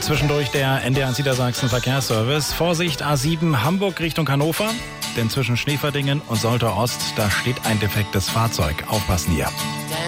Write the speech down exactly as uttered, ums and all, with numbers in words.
Zwischendurch der N D R eins Niedersachsen Verkehrsservice. Vorsicht A sieben Hamburg Richtung Hannover, denn zwischen Schneeverdingen und Soltau Ost, da steht ein defektes Fahrzeug. Aufpassen hier.